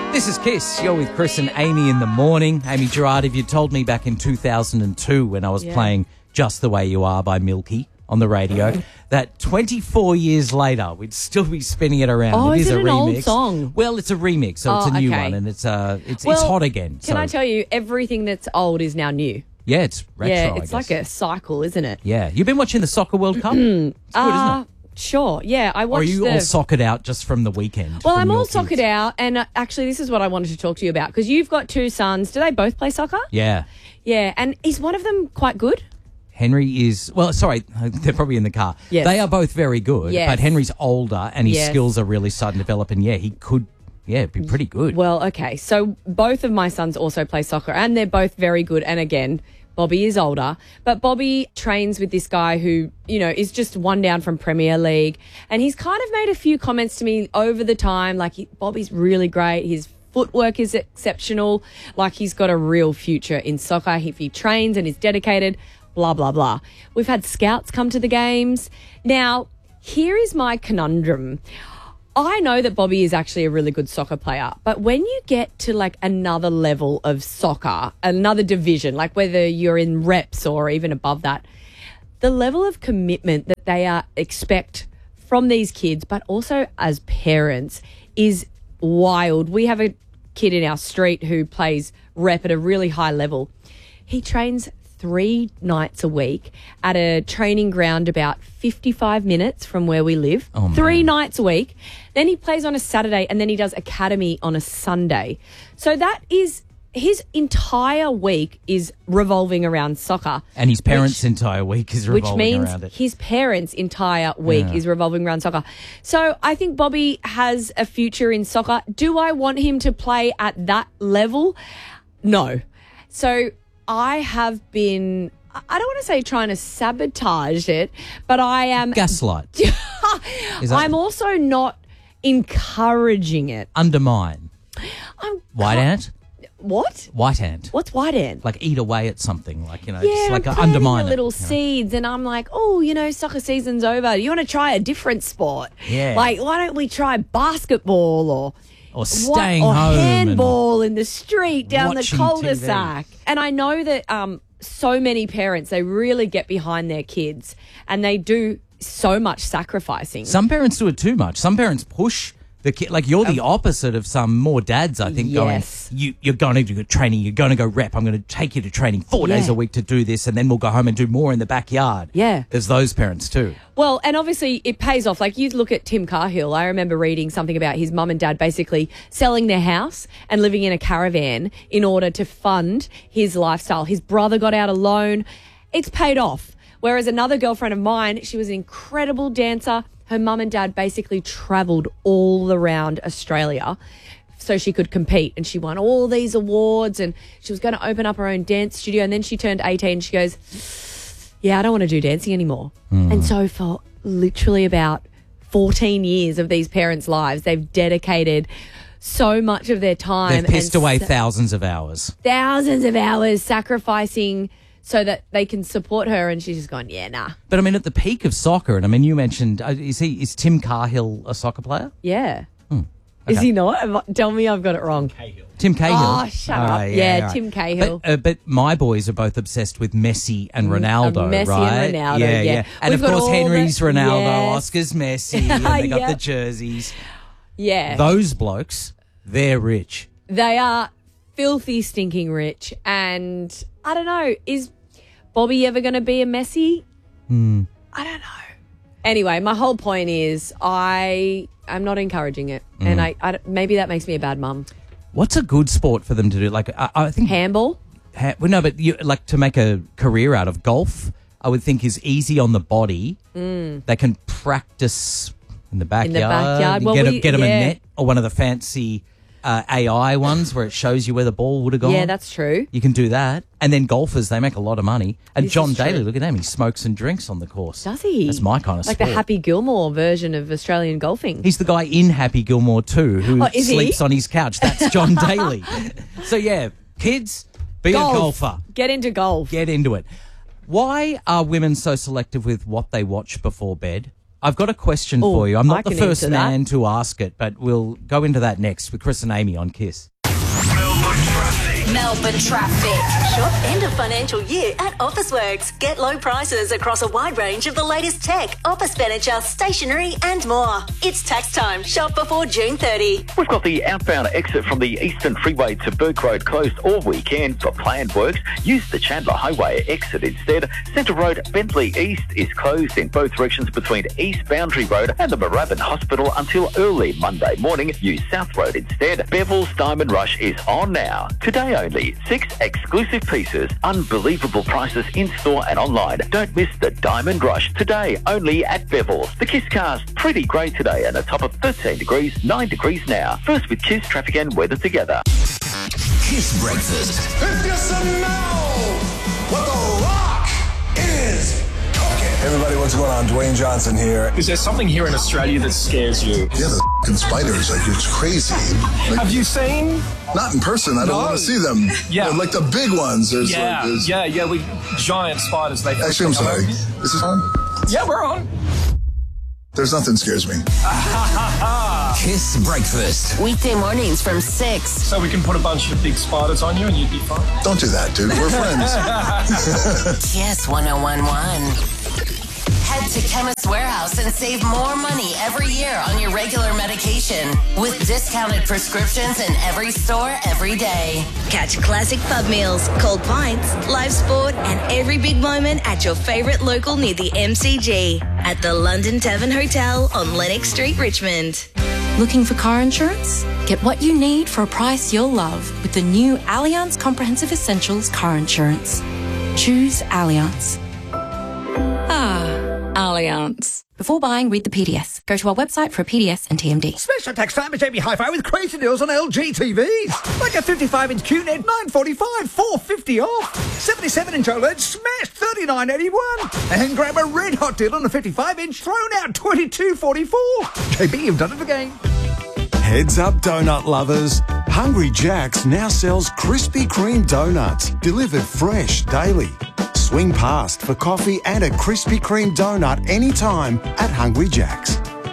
This is Kiss. You're with Chris and Amy in the morning. Amy Gerard, if you told me back in 2002 when I was playing Just the Way You Are by Milky on the radio, that 24 years later we'd still be spinning it around. Oh, it is it a an remix. old song? Well, it's a remix, so it's a new one, and it's hot again. Can I tell you, everything that's old is now new. Yeah, it's retro. Yeah, I it's guess. like a cycle, isn't it? Yeah, you've been watching the Soccer World Cup. It's good, isn't it? Sure, yeah. I Or watched are you all sockered out just from the weekend? Well, from I'm your all kids? sockered out, and actually this is what I wanted to talk to you about, because you've got two sons. Do they both play soccer? Yeah. Yeah, and is one of them quite good? Henry is, well, sorry, they're probably in the car. Yes. They are both very good, Yes. but Henry's older and his Yes. skills are really starting to develop, and he could, be pretty good. Well, okay, so both of my sons also play soccer, and they're both very good, and again, Bobby is older, but Bobby trains with this guy who, is just one down from Premier League. And he's kind of made a few comments to me over the time, like Bobby's really great. His footwork is exceptional. Like he's got a real future in soccer if he trains and is dedicated, blah, blah, blah. We've had scouts come to the games. Now, here is my conundrum. I know that Bobby is actually a really good soccer player, but when you get to like another level of soccer, another division, like whether you're in reps or even above that, the level of commitment that they expect from these kids, but also as parents, is wild. We have a kid in our street who plays rep at a really high level. He trains 3 nights a week at a training ground about 55 minutes from where we live. Oh, man. 3 nights a week. Then he plays on a Saturday, and then he does academy on a Sunday. So that is his entire week is revolving around soccer. And his parents' entire week is revolving which means around it. his parents' entire week is revolving around soccer. So I think Bobby has a future in soccer. Do I want him to play at that level? No. So I have been, I don't want to say trying to sabotage it, but I am. Gaslight. I'm also not encouraging it. Undermine. White ant? What? White ant. What's white ant? Like eat away at something, like, Yeah, just like I'm planting undermine the little it. seeds, and I'm like, soccer season's over. You want to try a different sport? Yeah. Like, why don't we try basketball Or staying or home. handball in the street down the watching cul-de-sac? And I know that so many parents, they really get behind their kids, and they do so much sacrificing. Some parents do it too much. Some parents push the kid. Like you're the opposite of some more dads, I think, Yes. going, you're going to do training, you're going to go rep, I'm going to take you to training 4 days a week to do this, and then we'll go home and do more in the backyard. Yeah. There's those parents too. Well, and obviously it pays off. Like you look at Tim Cahill. I remember reading something about his mum and dad basically selling their house and living in a caravan in order to fund his lifestyle. His brother got out a loan. It's paid off. Whereas another girlfriend of mine, she was an incredible dancer. Her mum and dad basically travelled all around Australia so she could compete, and she won all these awards, and she was going to open up her own dance studio, and then she turned 18 and she goes, I don't want to do dancing anymore. And so for literally about 14 years of these parents' lives, they've dedicated so much of their time. They've pissed away thousands of hours. Thousands of hours sacrificing so that they can support her, and she's just gone, nah. But I mean, at the peak of soccer, and I mean, you mentioned, is Tim Cahill a soccer player? Yeah. Okay. Is he not? Tell me I've got it wrong. Tim Cahill. Oh, shut up. Yeah, right. Tim Cahill. But my boys are both obsessed with Messi and Ronaldo, Messi right? and Ronaldo, yeah. And We've of got course, all Henry's the- Ronaldo, Yes. Oscar's Messi, and they got the Yep. jerseys. Yeah. Those blokes, they're rich. They are filthy, stinking rich. And I don't know, is Bobby ever going to be a Messi? I don't know. Anyway, my whole point is I'm not encouraging it. And I maybe that makes me a bad mum. What's a good sport for them to do? Like, I think... Handball? well, no, but like to make a career out of golf, I would think is easy on the body. They can practice in the backyard. Well, get them a net or one of the fancy AI ones where it shows you where the ball would have gone. Yeah, that's true. You can do that. And then golfers, they make a lot of money. And This John is true. Daly, look at him. He smokes and drinks on the course. Does he? That's my kind of like sport. the Happy Gilmore version of Australian golfing. He's the guy in Happy Gilmore too who Oh, is he? sleeps on his couch. That's John Daly. So, yeah, kids, be Golf. a golfer. Get into golf. Get into it. Why are women so selective with what they watch before bed? I've got a question for you. I'm not the can first answer that. man to ask it, but we'll go into that next with Chris and Amy on Kiss. Melbourne Traffic. Shop end of financial year at Officeworks. Get low prices across a wide range of the latest tech, office furniture, stationery and more. It's tax time. Shop before June 30. We've got the outbound exit from the Eastern Freeway to Burke Road closed all weekend for planned works. Use the Chandler Highway exit instead. Centre Road, Bentley East is closed in both directions between East Boundary Road and the Moorabbin Hospital until early Monday morning. Use South Road instead. Bevil's Diamond Rush is on now. Today only, 6 exclusive pieces, unbelievable prices in-store and online. Don't miss the Diamond Rush today only at Bevil's. The Kiss car's pretty grey today and a top of 13 degrees, 9 degrees now. First with Kiss traffic and weather together. Kiss Breakfast. If you know what The Rock is cooking. Everybody, what's going on? Dwayne Johnson here. Is there something here in Australia that scares you? Yeah, the f***ing spiders, like, it's crazy. Like, Have you seen? not in person. I don't want to see them. Yeah. But, like the big ones. There's We giant spiders. They Actually, I'm sorry. This is on? Yeah, we're on. There's nothing scares me. Kiss Breakfast. Weekday mornings from 6. So we can put a bunch of big spiders on you and you'd be fine. Don't do that, dude. We're friends. Kiss 101.1. Head to Chemist Warehouse and save more money every year on your regular medication with discounted prescriptions in every store every day. Catch classic pub meals, cold pints, live sport, and every big moment at your favourite local near the MCG at the London Tavern Hotel on Lennox Street, Richmond. Looking for car insurance? Get what you need for a price you'll love with the new Allianz Comprehensive Essentials car insurance. Choose Allianz. Allianz. Before buying, read the PDS. Go to our website for a PDS and TMD. Special tax time at JB Hi-Fi with crazy deals on LG TVs. Like a 55-inch QNED, $945, $450 off. 77-inch OLED, smashed $39.81. And grab a red hot deal on a 55-inch, thrown out $22.44. JB, you've done it again. Heads up, donut lovers. Hungry Jack's now sells Krispy Kreme donuts, delivered fresh daily. Swing past for coffee and a Krispy Kreme donut anytime at Hungry Jack's.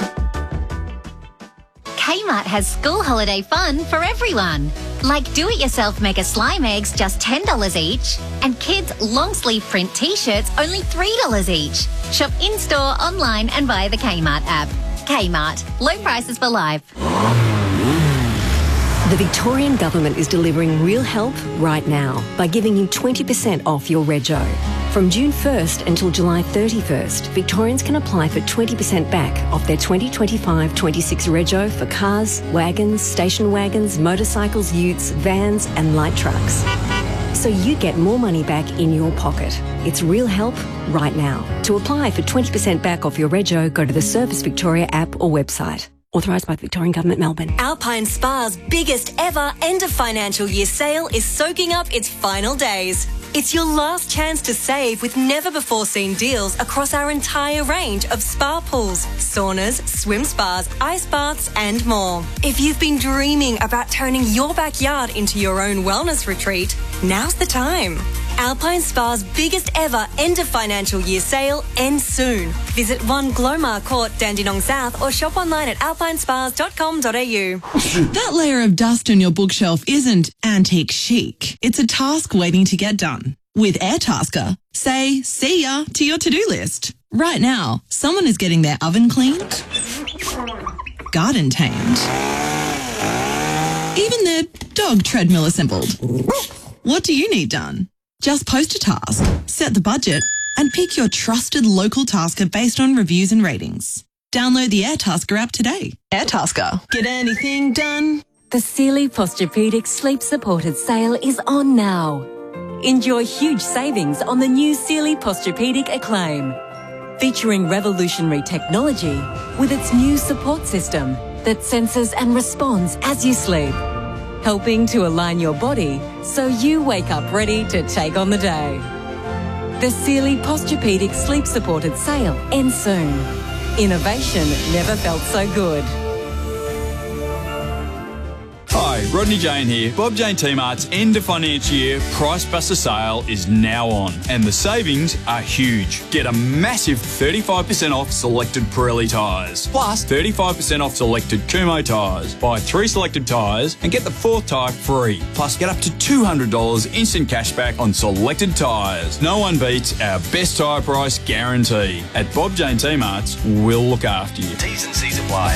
Kmart has school holiday fun for everyone. Like do-it-yourself mega slime eggs, just $10 each. And kids' long-sleeve print T-shirts, only $3 each. Shop in-store, online and via the Kmart app. Kmart. Low prices for life. The Victorian Government is delivering real help right now by giving you 20% off your rego. From June 1st until July 31st, Victorians can apply for 20% back off their 2025-26 rego for cars, wagons, station wagons, motorcycles, utes, vans and light trucks. So you get more money back in your pocket. It's real help right now. To apply for 20% back off your rego, go to the Service Victoria app or website. Authorised by the Victorian Government, Melbourne. Alpine Spa's biggest ever end of financial year sale is soaking up its final days. It's your last chance to save with never-before-seen deals across our entire range of spa pools, saunas, swim spas, ice baths and more. If you've been dreaming about turning your backyard into your own wellness retreat, now's the time. Alpine Spa's biggest ever end of financial year sale ends soon. Visit 1 Glomar Court, Dandenong South or shop online at alpinespas.com.au. That layer of dust on your bookshelf isn't antique chic. It's a task waiting to get done. With Airtasker, say see ya to your to-do list. Right now, someone is getting their oven cleaned, garden tamed, even their dog treadmill assembled. What do you need done? Just post a task, set the budget, and pick your trusted local tasker based on reviews and ratings. Download the Airtasker app today. Airtasker. Get anything done? The Sealy Posturepedic Sleep Supported sale is on now. Enjoy huge savings on the new Sealy Posturepedic Acclaim, featuring revolutionary technology with its new support system that senses and responds as you sleep, helping to align your body so you wake up ready to take on the day. The Sealy Posturepedic Sleep Supported sale ends soon. Innovation never felt so good. Hi, G'day, Rodney Jane here. Bob Jane T-Mart's end of financial year Price Buster sale is now on, and the savings are huge. Get a massive 35% off selected Pirelli tyres, plus 35% off selected Kumho tyres. Buy 3 selected tyres and get the 4th tyre free, plus get up to $200 instant cashback on selected tyres. No one beats our best tyre price guarantee. At Bob Jane T-Mart's, we'll look after you. T's and C's apply.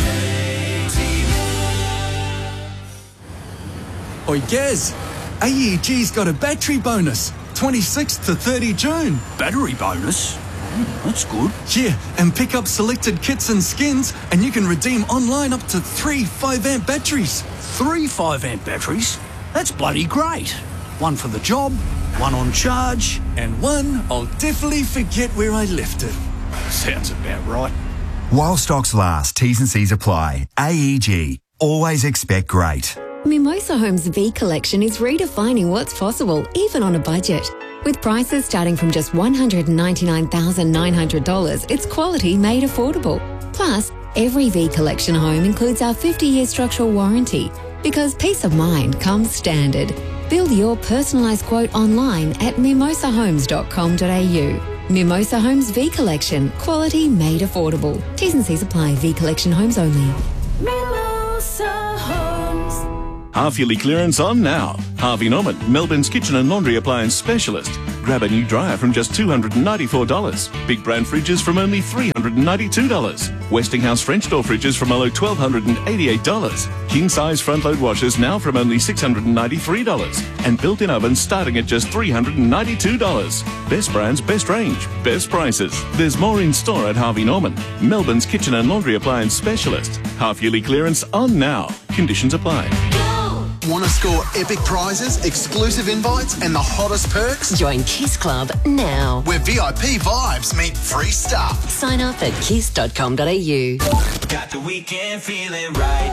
Oi, Gaz, AEG's got a battery bonus, 26th to 30 June. Battery bonus? That's good. Yeah, and pick up selected kits and skins, and you can redeem online up to 3 5-amp batteries. 3 5-amp batteries? That's bloody great. One for the job, one on charge, and one I'll definitely forget where I left it. Sounds about right. While stocks last, T's and C's apply. AEG. Always expect great. Mimosa Homes V Collection is redefining what's possible, even on a budget. With prices starting from just $199,900, it's quality made affordable. Plus, every V Collection home includes our 50-year structural warranty, because peace of mind comes standard. Build your personalised quote online at mimosahomes.com.au. Mimosa Homes V Collection. Quality made affordable. T's and C's apply. V Collection homes only. Mimosa Homes. Half-yearly clearance on now. Harvey Norman, Melbourne's kitchen and laundry appliance specialist. Grab a new dryer from just $294. Big brand fridges from only $392. Westinghouse French door fridges from only $1,288. King-size front-load washers now from only $693. And built-in ovens starting at just $392. Best brands, best range, best prices. There's more in store at Harvey Norman, Melbourne's kitchen and laundry appliance specialist. Half-yearly clearance on now. Conditions apply. Want to score epic prizes, exclusive invites, and the hottest perks? Join Kiss Club now. Where VIP vibes meet free stuff. Sign up at kiss.com.au. Got the weekend feeling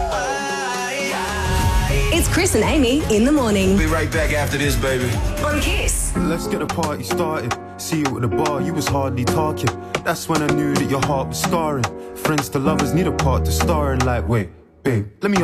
right. It's Chris and Amy in the morning. Be right back after this, baby. On Kiss. Let's get the party started. See you at the bar, you was hardly talking. That's when I knew that your heart was scarring. Friends to lovers need a part to star in. Like, wait, babe, let me